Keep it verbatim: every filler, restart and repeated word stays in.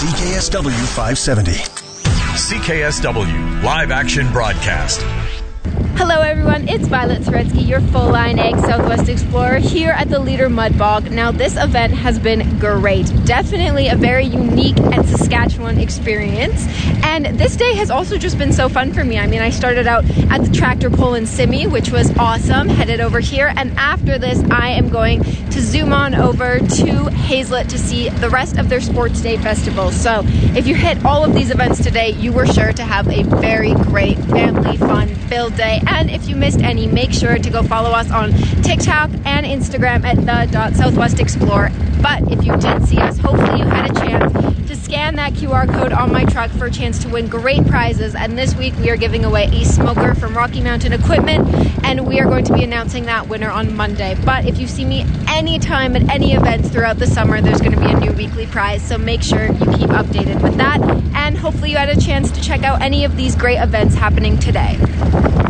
C K S W five seventy. C K S W Live Action Broadcast. Hello everyone, it's Violet Soretsky, your full-line egg Southwest Explorer here at the Leader Mud Bog. Now this event has been great, definitely a very unique and Saskatchewan experience, and this day has also just been so fun for me. I mean, I started out at the tractor pull in Simi, which was awesome, headed over here, and after this I am going to zoom on over to Hazelet to see the rest of their Sports Day festival. So if you hit all of these events today, you were sure to have a very great family fun filled day. And if you missed any, make sure to go follow us on TikTok and Instagram at the Southwest Explorer. But if you did see us, hopefully you had a chance to scan that Q R code on my truck for a chance to win great prizes. And this week we are giving away a smoker from Rocky Mountain Equipment, and we are going to be announcing that winner on Monday. But if you see me anytime at any events throughout the summer, there's going to be a new weekly prize. So make sure you keep updated with that. And hopefully you had a chance to check out any of these great events happening today.